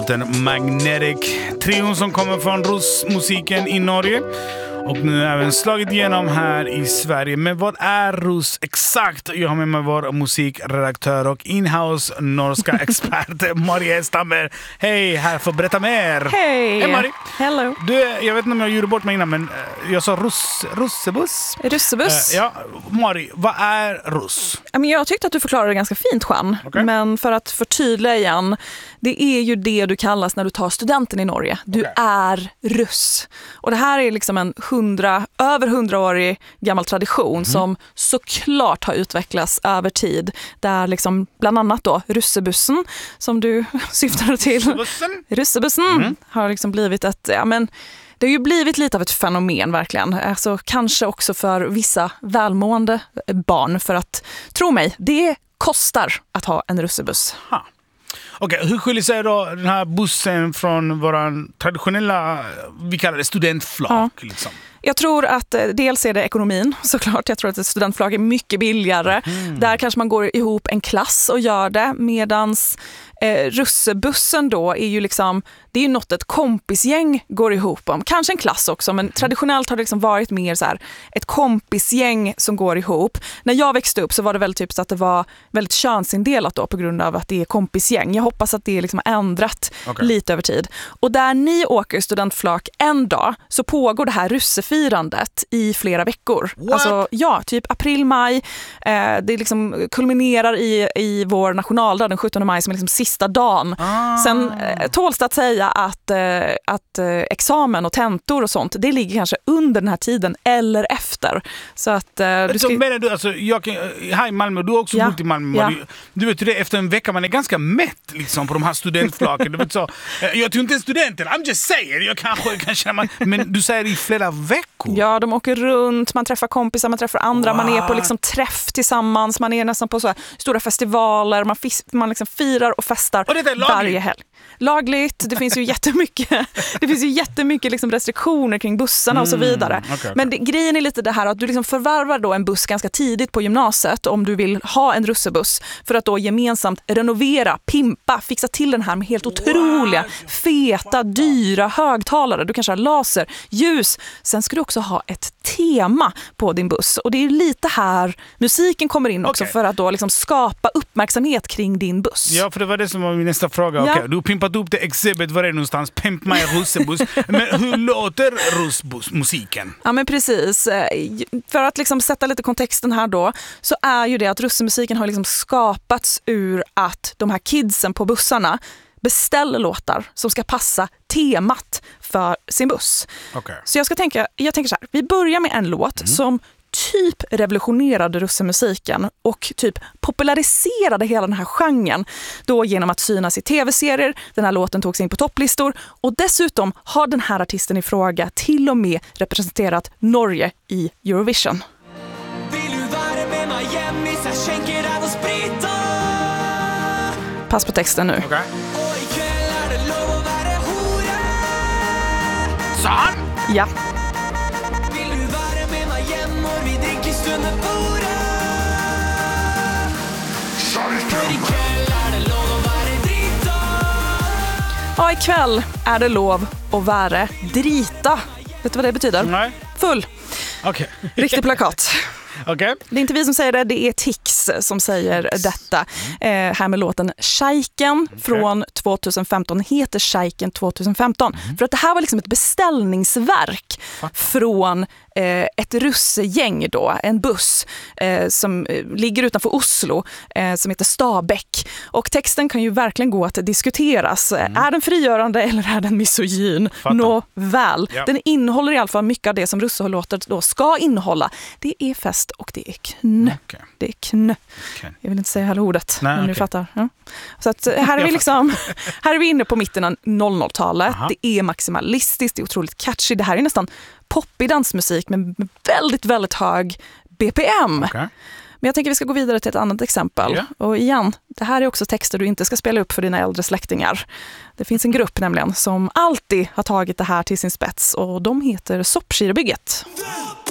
låten Magnetic. Trion som kommer från Russ-musiken i Norge. Och nu har även slagit igenom här i Sverige. Men vad är Russ exakt? Jag har med mig vår musikredaktör och inhouse norska expert Marie Stammer. Hej, här för att berätta mer. Hej. Hej Marie. Hello. Du, jag vet inte om jag gjorde bort mig innan, men jag sa russebuss. Russebuss. Ja, Marie, vad är Russ? Jag tyckte att du förklarade det ganska fint, Juan. Okay. Men för att förtydliga igen, det är ju det du kallas när du tar studenten i Norge. Du är russ. Och det här är liksom en över 100-årig gammal tradition som såklart har utvecklats över tid. Där liksom bland annat då russebussen som du syftade till. Russebussen har liksom blivit ett, det har ju blivit lite av ett fenomen verkligen. Alltså kanske också för vissa välmående barn, för att tro mig, det kostar att ha en russebuss. Okej, hur skiljer sig då den här bussen från våra traditionella, vi kallar det studentflak liksom? Jag tror att dels är det ekonomin, såklart. Jag tror att ett studentflak är mycket billigare. Där kanske man går ihop en klass och gör det. Medans russebussen då är ju liksom, det är ju något ett kompisgäng går ihop om. Kanske en klass också, men traditionellt har det liksom varit mer så här ett kompisgäng som går ihop. När jag växte upp så var det väldigt typiskt att det var väldigt könsindelat då på grund av att det är kompisgäng. Jag hoppas att det liksom har ändrat lite över tid. Och där ni åker studentflak en dag så pågår det här russefirandet i flera veckor. What? Alltså typ april, maj. Det liksom kulminerar i vår nationaldag den 17 maj som är liksom sista dagen. Sen tåls det att säga att examen och tentor och sånt, det ligger kanske under den här tiden eller efter. Så att menar du, alltså, här i Malmö, du har också bott i Malmö. Ja. Du vet ju det, efter en vecka man är ganska mätt liksom, på de här studentflaken. Du vet så, jag tror inte en studenten, I'm just saying, jag kanske kan känna men du säger i flera veckor. Ja, de åker runt, man träffar kompisar, man träffar andra, man är på liksom träff tillsammans, man är nästan på så här stora festivaler, man liksom firar och festar varje helg. Lagligt, det finns ju jättemycket liksom restriktioner kring bussarna och så vidare. Okay. Men grejen är lite det här att du liksom förvärvar då en buss ganska tidigt på gymnasiet om du vill ha en russebuss för att då gemensamt renovera, pimpa, fixa till den här med helt otroliga, feta, dyra högtalare. Du kanske har laser, ljus. Sen ska du också ha ett tema på din buss. Och det är lite här musiken kommer in också för att då liksom skapa uppmärksamhet kring din buss. Ja, för det var det som var min nästa fråga. Ja. Du har pimpat upp det exhibit, var är det någonstans? Pimp my russebuss. Men hur låter russbuss-musiken? Ja, men precis. För att liksom sätta lite kontexten här då, så är ju det att russemusiken har liksom skapats ur att de här kidsen på bussarna beställer låtar som ska passa temat för sin buss. Så jag tänker så här, vi börjar med en låt som typ revolutionerade russemusiken och typ populariserade hela den här genren då genom att synas i tv-serier. Den här låten togs in på topplistor och dessutom har den här artisten i fråga till och med representerat Norge i Eurovision. Pass på texten nu. Så han? Ja. Ja, ikväll är det lov att vara drita. Vet du vad det betyder? Nej. Full. Riktigt plakat. Okay. Det är inte vi som säger det, det är Tix som säger detta. Här med låten Shaiken från 2015. Heter Shaiken 2015. För att det här var liksom ett beställningsverk från ett russegäng då, en buss som ligger utanför Oslo som heter Stabäck. Och texten kan ju verkligen gå att diskuteras. Är den frigörande eller är den misogyn? Nåväl. Ja. Den innehåller i alla fall mycket av det som russelåtar då ska innehålla. Det är fest och det är knö. Det är knö. Jag vill inte säga hela ordet, men du fattar. Ja. Så att här är vi liksom, här är vi inne på mitten av 00-talet. Det är maximalistiskt, det är otroligt catchy. Det här är nästan poppig dansmusik med väldigt, väldigt hög BPM. Men jag tänker vi ska gå vidare till ett annat exempel. Yeah. Och igen, det här är också texter du inte ska spela upp för dina äldre släktingar. Det finns en grupp nämligen som alltid har tagit det här till sin spets och de heter Soppskirebygget.